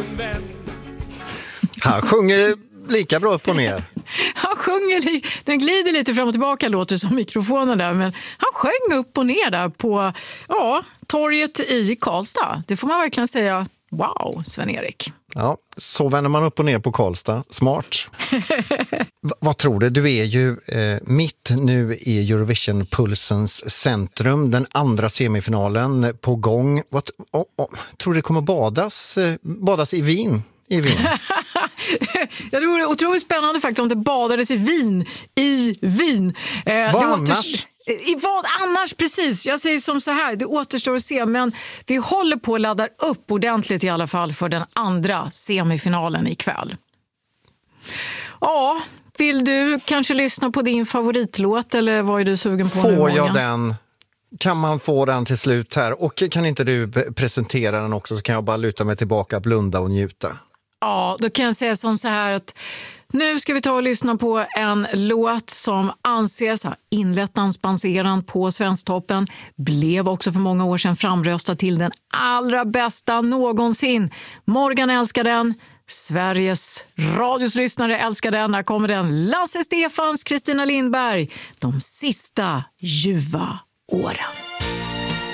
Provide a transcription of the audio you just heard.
en vän. Han sjunger lika bra upp och ner. Han sjunger, den glider lite fram och tillbaka, låter som mikrofonen där, men han sjöng upp och ner där på torget i Karlstad. Det får man verkligen säga, wow, Sven-Erik. Ja, så vänder man upp och ner på Karlstad. Smart. Vad tror du? Du är ju mitt nu i Eurovision-pulsens centrum. Den andra semifinalen på gång. Tror du det kommer badas i Wien? Ja, det vore otroligt spännande faktiskt om det badades i Wien. Vad annars? I vad annars, precis. Jag säger som så här, det återstår att se, men vi håller på att ladda upp ordentligt i alla fall för den andra semifinalen ikväll. Ja, vill du kanske lyssna på din favoritlåt eller vad är du sugen på nu? Får jag den? Kan man få den till slut här? Och kan inte du presentera den också, så kan jag bara luta mig tillbaka, blunda och njuta. Ja, då kan jag säga som så här att nu ska vi ta och lyssna på en låt som anses ha inlett dansbandseran på Svensktoppen. Blev också för många år sedan framröstad till den allra bästa någonsin. Morgan älskar den. Sveriges radioslyssnare älskar den. Här kommer den. Lasse Stefans, Kristina Lindberg. De sista ljuva åren.